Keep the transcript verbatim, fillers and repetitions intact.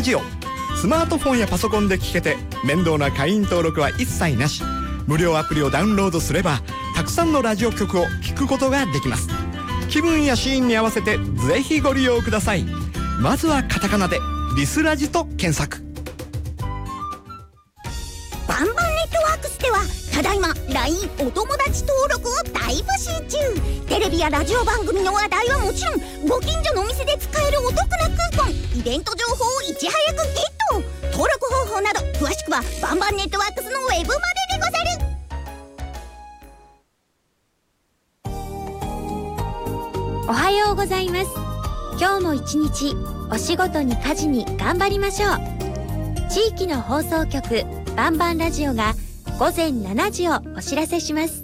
ラジオ。スマートフォンやパソコンで聞けて面倒な会員登録は一切なし。無料アプリをダウンロードすればたくさんのラジオ局を聞くことができます。気分やシーンに合わせてぜひご利用ください。まずはカタカナでリスラジと検索。 バンバンネットワークスではただいま ライン お友達登録を大募集中。テレビやラジオ番組の話題はもちろん、ご近所のお店で使えるお得なクーポン、イベント情報をいち早くゲット。登録方法など詳しくはバンバンネットワークスのウェブまででござる。 おはようございます。今日も一日お仕事に家事に頑張りましょう。地域の放送局バンバンラジオがごぜんしちじをお知らせします。